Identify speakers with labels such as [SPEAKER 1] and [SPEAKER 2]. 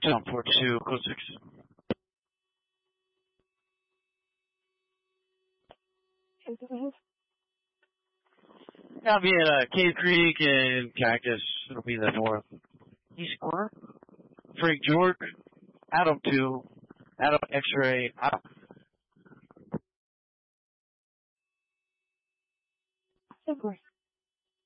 [SPEAKER 1] 742, code 6. I'll be at Cave Creek and Cactus. It'll be the north east corner. Frank George, Adam 2, Adam X-ray, Adam.
[SPEAKER 2] Of course.